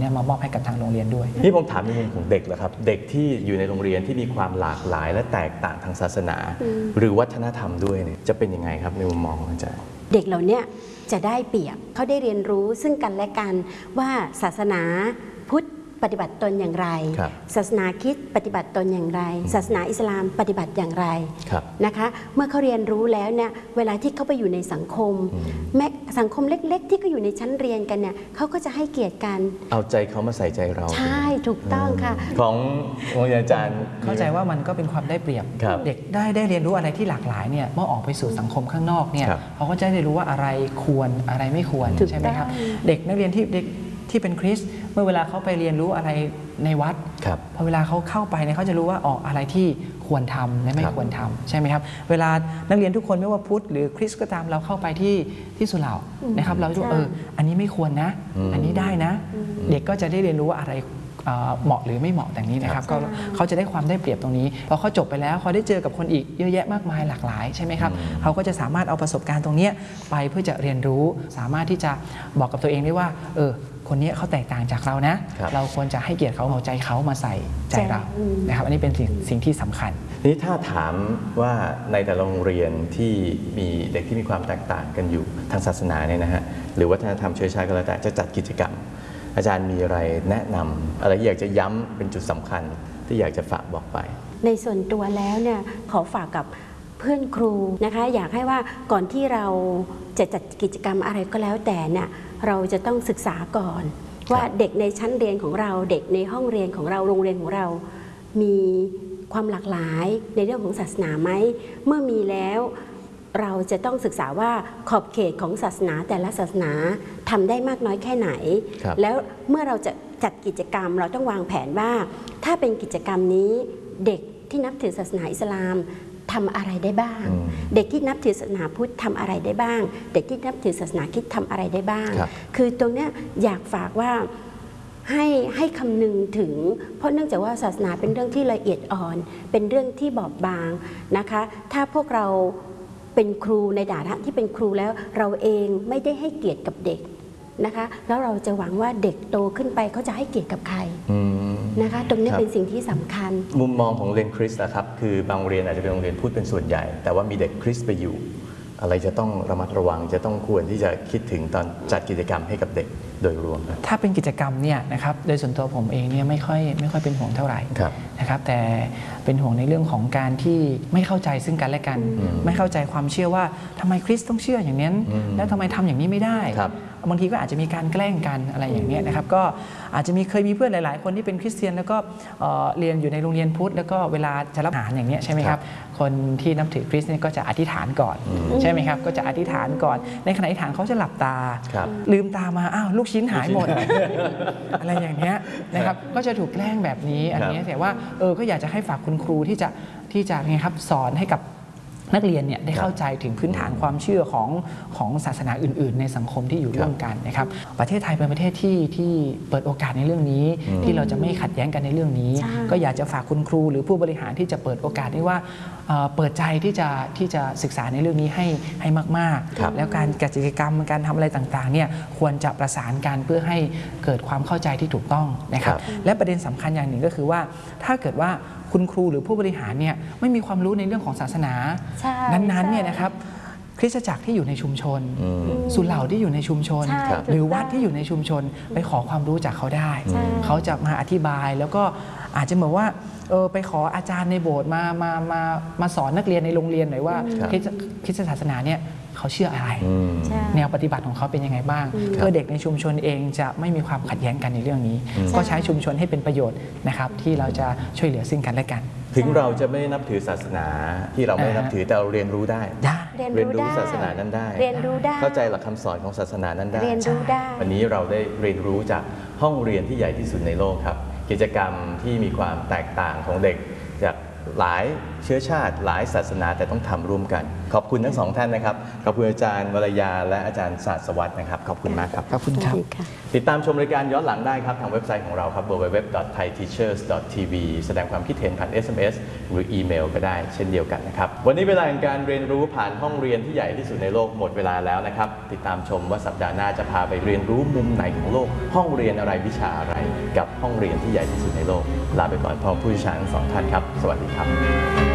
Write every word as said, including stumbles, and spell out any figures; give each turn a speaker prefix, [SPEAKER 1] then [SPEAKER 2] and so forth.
[SPEAKER 1] เนี่ยมามอบให้กับทางโรงเรียนด้วย
[SPEAKER 2] นี่ผมถามในมุมของเด็กเหรอครับเด็กที่อยู่ในโรงเรียนที่มีความหลากหลายและแตกต่างทางศาสนาหรือวัฒนธรรมด้วยเนี่ยจะเป็นยังไงครับในมุมมองของอาจารย์
[SPEAKER 3] เด็กเหล่านี้จะได้เปรียบเขาได้เรียนรู้ซึ่งกันและกันว่าศาสนาพุทธปฏิบัติตนอย่างไรศาสนาคริสต์ปฏิบัติตนอย่างไรศาสนาอิสลามปฏิบัติอย่างไรนะคะเมื่อเขาเรียนรู้แล้วเนี่ยเวลาที่เขาไปอยู่ในสังคมแม้สังคมเล็กๆที่เขาอยู่ในชั้นเรียนกันเนี่ยเขาก็จะให้เกียรติกัน
[SPEAKER 2] เอาใจเขามาใส่ใจเรา
[SPEAKER 3] ใช่ถูกต้องค่ะ
[SPEAKER 2] ของอาจารย์
[SPEAKER 1] เข้าใจว่ามันก็เป็นความได้เปรียบเด็กได้ได้เรียนรู้อะไรที่หลากหลายเนี่ยเมื่อออกไปสู่สังคมข้างนอกเนี่ยเขาก็จะได้รู้ว่าอะไรควรอะไรไม่ควรใช่ไหมครับเด็กนักเรียนที่เด็กที่เป็นคริสต์เมื่อเวลาเขาไปเรียนรู้อะไรในวัดพอเวลาเขาเข้าไปเนี่ยเขาจะรู้ว่าออกอะไรที่ควรทำและไม่ควรทำใช่ไหมครับเวลานักเรียนทุกคนไม่ว่าพุทธหรือคริสต์ก็ตามเราเข้าไปที่ที่สุเหร่านะครับเราจะรู้เอออันนี้ไม่ควรนะอันนี้ได้นะเด็กก็จะได้เรียนรู้ว่าอะไรเหมาะหรือไม่เหมาะแต่นี้นะครับก็เขาจะได้ความได้เปรียบตรงนี้พอเขาจบไปแล้วเขาได้เจอกับคนอีกเยอะแยะมากมายหลากหลายใช่ไหมครับเขาก็จะสามารถเอาประสบการณ์ตรงนี้ไปเพื่อจะเรียนรู้สามารถที่จะบอกกับตัวเองได้ว่าเออคนนี้เขาแตกต่างจากเรานะเราควรจะให้เกียรติเขาเอาใจเขามาใส่ใจเรานะครับอันนี้เป็นสิ่งสิ่งที่สำคัญ
[SPEAKER 2] นี่ถ้าถามว่าในแต่ละโรงเรียนที่มีเด็กที่มีความแตกต่างกันอยู่ทางศาสนาเนี่ยนะฮะหรือวัฒนธรรมเชื้อชาติก็แล้วแต่จะจัดกิจกรรมอาจารย์มีอะไรแนะนำอะไรที่อยากจะย้ำเป็นจุดสำคัญที่อยากจะฝากบอกไป
[SPEAKER 3] ในส่วนตัวแล้วเนี่ยขอฝากกับเพื่อนครูนะคะอยากให้ว่าก่อนที่เราจะจัดกิจกรรมอะไรก็แล้วแต่เนี่ยเราจะต้องศึกษาก่อนว่าเด็กในชั้นเรียนของเราเด็กในห้องเรียนของเราโรงเรียนของเรามีความหลากหลายในเรื่องของศาสนาไหมเมื่อมีแล้วเราจะต้องศึกษาว่าขอบเขตของศาสนาแต่ละศาสนาทำได้มากน้อยแค่ไหนแล้วเมื่อเราจะจัดกิจกรรมเราต้องวางแผนว่าถ้าเป็นกิจกรรมนี้เด็กที่นับถือศาสนาอิสลามทำอะไรได้บ้างเด็กที่นับถือศาสนาพุทธทำอะไรได้บ้างเด็กที่นับถือศาสนาคริสต์ทำอะไรได้บ้างคือตรงนี้อยากฝากว่าให้ให้คำนึงถึงเพราะเนื่องจากว่าศาสนาเป็นเรื่องที่ละเอียดอ่อนเป็นเรื่องที่บอบบางนะคะถ้าพวกเราเป็นครูในฐานะที่เป็นครูแล้วเราเองไม่ได้ให้เกียรติกับเด็กนะคะแล้วเราจะหวังว่าเด็กโตขึ้นไปเขาจะให้เกียรติกับใครนะคะตรงนี้เป็นสิ่งที่สำคัญ
[SPEAKER 2] มุมมองของเรียนคริสต์นะครับคือบางโรงเรียนอาจจะเป็นโรงเรียนพุทธเป็นส่วนใหญ่แต่ว่ามีเด็กคริสต์ไปอยู่อะไรจะต้องระมัดระวังจะต้องควรที่จะคิดถึงตอนจัดกิจกรรมให้กับเด็กโดยรวม
[SPEAKER 1] ถ้าเป็นกิจกรรมเนี่ยนะครับโดยส่วนตัวผมเองเนี่ยไม่ค่อยไม่ค่อยเป็นห่วงเท่าไหร่นะครับแต่เป็นห่วงในเรื่องของการที่ไม่เข้าใจซึ่งกันและกันไม่เข้าใจความเชื่อว่าทำไมคริสต์ต้องเชื่ออย่างนี้แล้วทำไมทำอย่างนี้ไม่ได้บางทีก็อาจจะมีการแกล้งกันอะไรอย่างนี้นะครับก็อาจจะมีเคยมีเพื่อนหลายๆคนที่เป็นคริสเตียนแล้วก็เรียนอยู่ในโรงเรียนพุทธแล้วก็เวลาจะรับอาหารอย่างนี้ใช่ไหมครับคนที่นับถือคริสต์เนี่ยก็จะอธิษฐานก่อนใช่ไหมครับก็จะอธิษฐานก่อนในขณะอธิษฐานเขาจะหลับตาลืมตามาอ้าวลูกชิ้นหายหมดอะไรอย่างเนี้ยนะครับก็จะถูกแกล้งแบบนี้อันนี้แต่ว่าเออก็อยากจะให้ฝากคุณครูที่จะที่จะไงครับสอนให้กับนักเรียนเนี่ยได้เข้าใจถึงพื้นฐานความเชื่อของของศาสนาอื่นๆในสังคมที่อยู่ร่วมกันนะครับประเทศไทยเป็นประเทศที่ที่เปิดโอกาสในเรื่องนี้ที่เราจะไม่ขัดแย้งกันในเรื่องนี้ก็อยากจะฝากคุณครูหรือผู้บริหารที่จะเปิดโอกาสนี้ว่าเปิดใจที่จะที่จะศึกษาในเรื่องนี้ให้ให้มากๆแล้วการกิจกรรมการทำอะไรต่างๆเนี่ยควรจะประสานกันเพื่อให้เกิดความเข้าใจที่ถูกต้องนะครับและประเด็นสำคัญอย่างหนึ่งก็คือว่าถ้าเกิดว่าคุณครูหรือผู้บริหารเนี่ยไม่มีความรู้ในเรื่องของศาสนานั้นๆเนี่ยนะครับคริสตจักรที่อยู่ในชุมชนสุเหร่าที่อยู่ในชุมชนหรือวัดที่อยู่ในชุมชนไปขอความรู้จากเขาได้เขาจะมาอธิบายแล้วก็อาจจะเหมือนว่าเออไปขออาจารย์ในโบสถ์มามามามาสอนนักเรียนในโรงเรียนหน่อยว่าคริสตศาสนาเนี่ยเขาเชื่ออะไรแนวปฏิบัติของเขาเป็นยังไงบ้างเพื่อเด็กในชุมชนเองจะไม่มีความขัดแย้งกันในเรื่องนี้ก็ใช้ชุมชนให้เป็นประโยชน์นะครับที่เราจะช่วยเหลือซึ่งกันและกัน
[SPEAKER 2] ถึงเราจะไม่นับถือศาสนาที่เราไม่นับถือแต่เราเรียนรู้ได้เรียนรู้ศาสนานั้นได้
[SPEAKER 3] เรียนรู้ได้
[SPEAKER 2] เข้าใจหลักคำสอนของศาสนานั้นได้
[SPEAKER 3] เรียนรู้ได้
[SPEAKER 2] วันนี้เราได้เรียนรู้จากห้องเรียนที่ใหญ่ที่สุดในโลกครับกิจกรรมที่มีความแตกต่างของเด็กจากหลายเชื้อชาติหลายศาสนาแต่ต้องทำร่วมกันขขอบคุณทั้งสองท่านนะครับขอบคุณอาจารย์วรยาและอาจารย์ศาสวัฒน์นะครับขอบคุณมากครับ
[SPEAKER 1] ขอบคุณ
[SPEAKER 3] ส
[SPEAKER 1] ครับ
[SPEAKER 3] วัสดีค่ะ
[SPEAKER 2] ติดตามชมรายการย้อนหลังได้ครับทางเว็บไซต์ของเราครับ ดับเบิลยู ดับเบิลยู ดับเบิลยู ดอท ไทย ทีเชอร์ส ดอท ที วี แสดงความคิดเห็นผ่าน เอส เอ็ม เอส หรืออีเมลก็ได้เช่นเดียวกันนะครับวันนี้เวลาแห่งการเรียนรู้ผ่านห้องเรียนที่ใหญ่ที่สุดในโลกหมดเวลาแล้วนะครับติดตามชมว่าสัปดาห์หน้าจะพาไปเรียนรู้มุมไหนของโลกห้องเรียนอะไรวิชาอะไรกับห้องเรียนที่ใหญ่ที่สุดในโลกลาไปก่อนพร้อมผู้เชี่ยวชาญทั้งสองท่านครับสวัสดีครับ